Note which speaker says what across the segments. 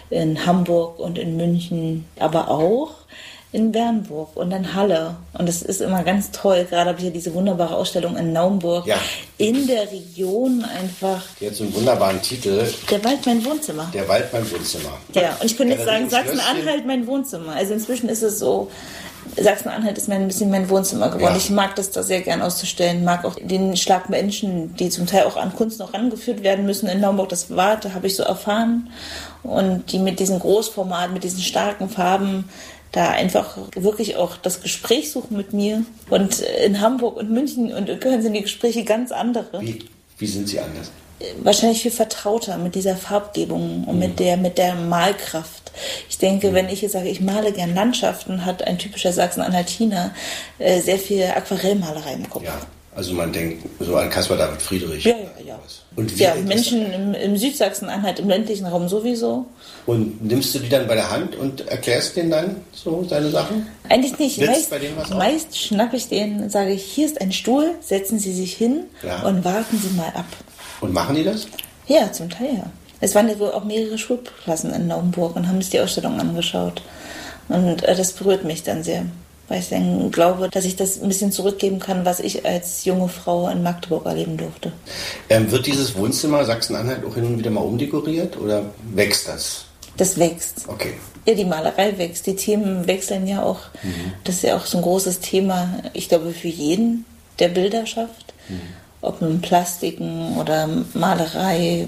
Speaker 1: in Hamburg und in München, aber auch in Bernburg und in Halle. Und das ist immer ganz toll. Gerade habe ich ja diese wunderbare Ausstellung in Naumburg.
Speaker 2: Ja.
Speaker 1: In der Region einfach.
Speaker 2: Die hat so einen wunderbaren Titel.
Speaker 1: Der Wald, mein Wohnzimmer.
Speaker 2: Der Wald, mein Wohnzimmer.
Speaker 1: Ja, und ich könnte jetzt
Speaker 2: Galerie
Speaker 1: sagen,
Speaker 2: und
Speaker 1: Sachsen-Anhalt, mein Wohnzimmer. Also inzwischen ist es so, Sachsen-Anhalt ist mir ein bisschen mein Wohnzimmer geworden.
Speaker 2: Ja.
Speaker 1: Ich mag das da sehr gern auszustellen, mag auch den Schlag Menschen, die zum Teil auch an Kunst noch rangeführt werden müssen in Naumburg. Das habe ich so erfahren. Und die mit diesen Großformaten, mit diesen starken Farben, da einfach wirklich auch das Gespräch suchen mit mir. Und in Hamburg und München und in Köln sind die Gespräche ganz andere.
Speaker 2: Wie sind sie anders?
Speaker 1: Wahrscheinlich viel vertrauter mit dieser Farbgebung und mit der Malkraft. Ich denke, wenn ich jetzt sage, ich male gern Landschaften, hat ein typischer Sachsen-Anhaltiner sehr viel Aquarellmalerei im Kopf.
Speaker 2: Ja, also man denkt so an Caspar David Friedrich.
Speaker 1: Ja.
Speaker 2: Und
Speaker 1: Menschen im Südsachsen-Anhalt, im ländlichen Raum sowieso.
Speaker 2: Und nimmst du die dann bei der Hand und erklärst denen dann so seine Sachen?
Speaker 1: Eigentlich nicht.
Speaker 2: Meist
Speaker 1: schnappe ich denen, sage ich, hier ist ein Stuhl, setzen Sie sich hin und warten Sie mal ab.
Speaker 2: Und machen die das?
Speaker 1: Ja, zum Teil ja. Es waren ja wohl auch mehrere Schulklassen in Naumburg und haben sich die Ausstellung angeschaut. Und das berührt mich dann sehr, weil ich dann glaube, dass ich das ein bisschen zurückgeben kann, was ich als junge Frau in Magdeburg erleben durfte.
Speaker 2: Wird dieses Wohnzimmer Sachsen-Anhalt auch hin und wieder mal umdekoriert oder wächst das?
Speaker 1: Das wächst.
Speaker 2: Okay.
Speaker 1: Ja, die Malerei wächst. Die Themen wechseln ja auch. Das ist ja auch so ein großes Thema, ich glaube, für jeden, der Bilder schafft. Ob nun Plastiken oder Malerei.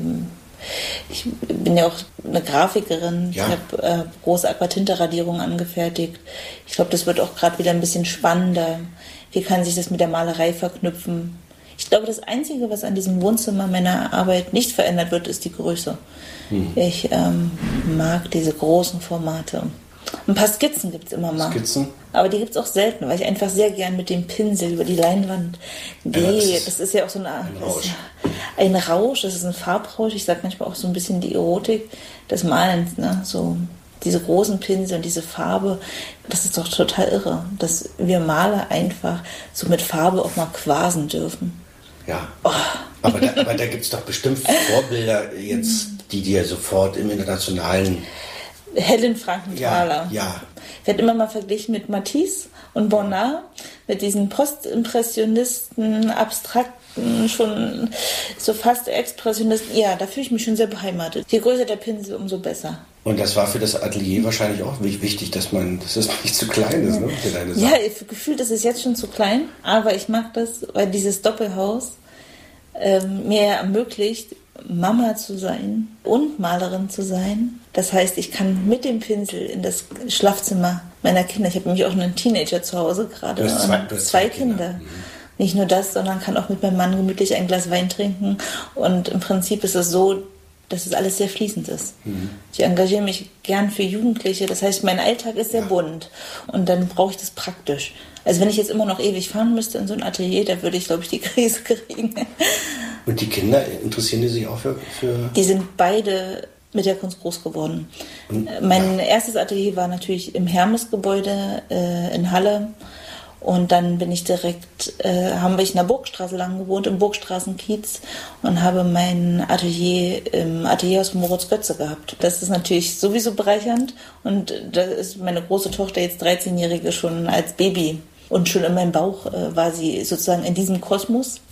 Speaker 1: Ich bin ja auch eine Grafikerin.
Speaker 2: Ja.
Speaker 1: Ich habe große Aquatinte-Radierungen angefertigt. Ich glaube, das wird auch gerade wieder ein bisschen spannender. Wie kann sich das mit der Malerei verknüpfen? Ich glaube, das Einzige, was an diesem Wohnzimmer meiner Arbeit nicht verändert wird, ist die Größe. Ich mag diese großen Formate. Ein paar Skizzen gibt es immer mal.
Speaker 2: Skizzen?
Speaker 1: Aber die gibt es auch selten, weil ich einfach sehr gern mit dem Pinsel über die Leinwand gehe. Das ist ja auch so ein Rausch, das ist ein Farbrausch. Ich sage manchmal auch so ein bisschen die Erotik des Malens. Ne? So diese großen Pinsel und diese Farbe, das ist doch total irre, dass wir Maler einfach so mit Farbe auch mal quasen dürfen.
Speaker 2: Ja, aber da gibt es doch bestimmt Vorbilder jetzt, die dir sofort im internationalen...
Speaker 1: Helen Frankenthaler.
Speaker 2: Ja.
Speaker 1: Wird immer mal verglichen mit Matisse und Bonnard, mit diesen Postimpressionisten, abstrakten, schon so fast Expressionisten. Ja, da fühle ich mich schon sehr beheimatet. Je größer der Pinsel, umso besser.
Speaker 2: Und das war für das Atelier wahrscheinlich auch wichtig, dass es nicht zu klein ist, ne? Für deine Sachen.
Speaker 1: Ja, gefühlt ist es jetzt schon zu klein, aber ich mag das, weil dieses Doppelhaus mir ermöglicht, Mama zu sein und Malerin zu sein. Das heißt, ich kann mit dem Pinsel in das Schlafzimmer meiner Kinder, ich habe nämlich auch einen Teenager zu Hause gerade,
Speaker 2: du hast
Speaker 1: zwei Kinder. Nicht nur das, sondern kann auch mit meinem Mann gemütlich ein Glas Wein trinken. Und im Prinzip ist es so, dass es alles sehr fließend ist. Ich engagiere mich gern für Jugendliche, das heißt, mein Alltag ist sehr bunt und dann brauche ich das praktisch. Also wenn ich jetzt immer noch ewig fahren müsste in so ein Atelier, da würde ich, glaube ich, die Krise kriegen.
Speaker 2: Und die Kinder, interessieren die sich auch für...
Speaker 1: Die sind beide mit der Kunst groß geworden. Mein erstes Atelier war natürlich im Hermes-Gebäude in Halle. Und dann bin ich haben wir in der Burgstraße lang gewohnt, im Burgstraßenkiez, und habe mein Atelier im Atelierhaus von Moritz Götze gehabt. Das ist natürlich sowieso bereichernd. Und da ist meine große Tochter, jetzt 13-Jährige, schon als Baby. Und schon in meinem Bauch war sie sozusagen in diesem Kosmos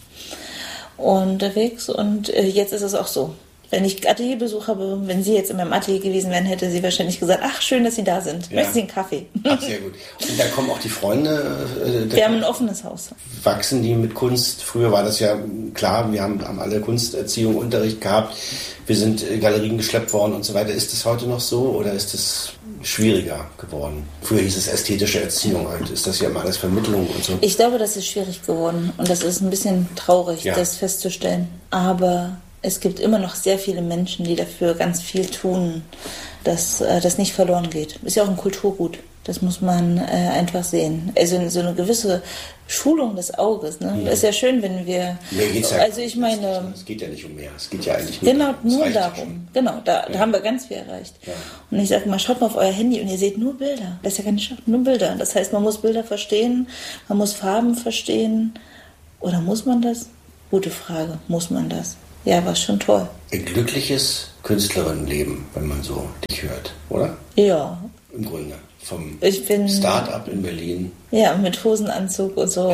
Speaker 1: unterwegs. Und jetzt ist es auch so. Wenn ich Atelierbesuch habe, wenn sie jetzt in meinem Atelier gewesen wären, hätte sie wahrscheinlich gesagt, ach, schön, dass Sie da sind. Möchten Sie einen Kaffee?
Speaker 2: Ach, sehr gut. Und da kommen auch die Freunde...
Speaker 1: Wir haben ein offenes Haus.
Speaker 2: Wachsen die mit Kunst? Früher war das ja klar, wir haben alle Kunsterziehung, Unterricht gehabt. Wir sind Galerien geschleppt worden und so weiter. Ist das heute noch so oder ist es schwieriger geworden? Früher hieß es ästhetische Erziehung. Heute ist das ja immer alles Vermittlung und so.
Speaker 1: Ich glaube, das ist schwierig geworden. Und das ist ein bisschen traurig, das festzustellen. Aber... es gibt immer noch sehr viele Menschen, die dafür ganz viel tun, dass das nicht verloren geht. Ist ja auch ein Kulturgut. Das muss man einfach sehen. Also so eine gewisse Schulung des Auges. Ne?
Speaker 2: Ja.
Speaker 1: Ist ja schön, wenn wir...
Speaker 2: Mehr geht's ja.
Speaker 1: Also ich meine...
Speaker 2: Es geht ja nicht um mehr. Es geht ja eigentlich nur
Speaker 1: genau,
Speaker 2: darum.
Speaker 1: nur darum. Genau, da haben wir ganz viel erreicht. Ja. Und ich sage mal, schaut mal auf euer Handy und ihr seht nur Bilder. Das ist ja keine Schrift, nur Bilder. Das heißt, man muss Bilder verstehen, man muss Farben verstehen. Oder muss man das? Gute Frage. Muss man das? Ja, war schon toll.
Speaker 2: ein glückliches Künstlerinnenleben, wenn man so dich hört, oder?
Speaker 1: Ja.
Speaker 2: Im Grunde. Vom
Speaker 1: Start-up
Speaker 2: in Berlin.
Speaker 1: Ja, mit Hosenanzug und so.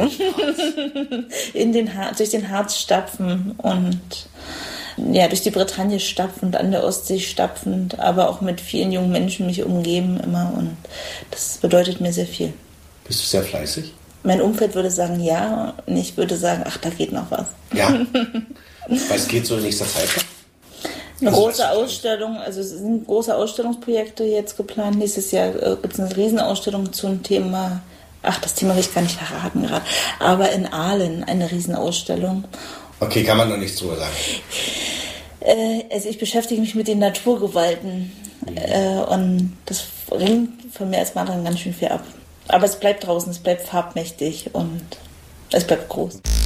Speaker 1: Durch den Harz stapfen und ja, durch die Bretagne stapfend, an der Ostsee stapfend, aber auch mit vielen jungen Menschen mich umgeben immer und das bedeutet mir sehr viel.
Speaker 2: Bist du sehr fleißig?
Speaker 1: Mein Umfeld würde sagen ja und ich würde sagen, ach, da geht noch was.
Speaker 2: Ja, was geht so in nächster Zeit?
Speaker 1: Eine große Ausstellung, also es sind große Ausstellungsprojekte jetzt geplant. Nächstes Jahr gibt es eine Riesenausstellung zum Thema, das Thema will ich gar nicht verraten gerade, aber in Aalen eine Riesenausstellung.
Speaker 2: Okay, kann man noch nichts drüber sagen.
Speaker 1: Also ich beschäftige mich mit den Naturgewalten und das ringt von mir als Malerin ganz schön viel ab. Aber es bleibt draußen, es bleibt farbmächtig und es bleibt groß.